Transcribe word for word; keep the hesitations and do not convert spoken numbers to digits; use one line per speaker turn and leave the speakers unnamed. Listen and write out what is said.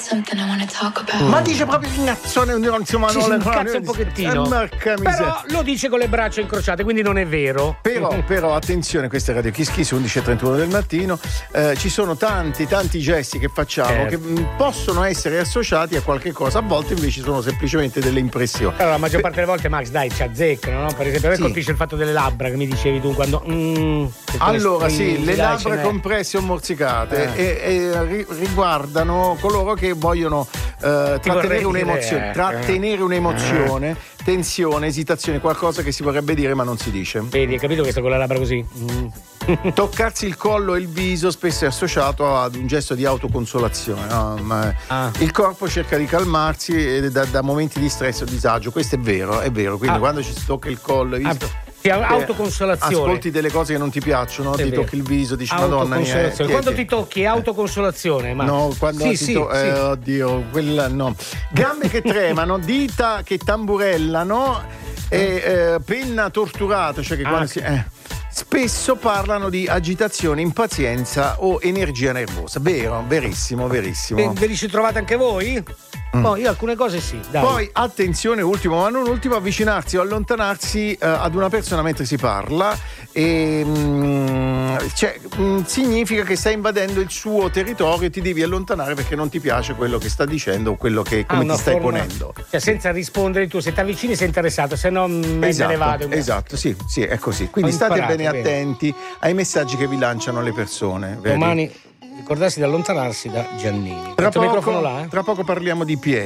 Ma dice proprio Ignazione, insomma,
Ci
non
si
le
incazza un pochettino. Però lo dice con le braccia incrociate, quindi non è vero.
Però, però attenzione, questa è Radio Kiss Kiss, undici e trentuno del mattino. Eh, ci sono tanti, tanti gesti che facciamo
certo.
che mh, possono essere associati a qualche cosa, a volte invece sono semplicemente delle impressioni.
Allora, la maggior parte delle volte, Max, dai, ci azzeccano, no? Per esempio, a me
Sì.
colpisce il fatto delle labbra che mi dicevi tu quando. Mm,
Allora, sì, le
dai,
labbra
ce n'è.
compresse o morsicate
Eh.
e, e ri- riguardano coloro che vogliono eh, trattenere
vorrei
un'emozione,
dire, eh.
trattenere un'emozione, tensione, esitazione, qualcosa che si vorrebbe dire ma non si dice.
Vedi, hai capito che sto con le labbra così? Mm.
Toccarsi il collo e il viso spesso è associato ad un gesto di autoconsolazione, no? Ma
Ah.
il corpo cerca di calmarsi e da, da momenti di stress o disagio. Questo è vero, è vero. Quindi
Ah.
quando ci si tocca il collo e il viso,
Ah, sì, autoconsolazione.
ascolti delle cose che non ti piacciono,
È
ti
vero.
tocchi il viso, dici Madonna mia.
Autoconsolazione.
chi è
Quando
che-"
ti tocchi è autoconsolazione, ma
No, quando
sì,
ti
sì,
to-
sì.
eh, oddio, quella no. Gambe che tremano, dita che tamburellano e eh, penna torturata, cioè che
Ah,
quando
sì.
si eh, spesso parlano di agitazione, impazienza o energia nervosa. Vero, verissimo, verissimo.
Ve, ve li ci trovate anche voi? Oh, io alcune cose sì, dai.
Poi attenzione, ultimo ma non ultimo, avvicinarsi o allontanarsi eh, ad una persona mentre si parla e, mm, cioè, mm, significa che stai invadendo il suo territorio e ti devi allontanare perché non ti piace quello che sta dicendo o quello che
Ah,
come
una
ti stai
forma-
ponendo.
Cioè, senza rispondere tu, se ti avvicini sei interessato, se no me ne
Esatto,
vado.
esatto, sì, sì, è così. Quindi
Ho
state
imparato,
bene
bene.
attenti ai messaggi che vi lanciano le persone. vedi?
Domani ricordarsi di allontanarsi da Giannini.
Tra
Metto il microfono
poco,
là, eh?
tra poco parliamo di Pietro.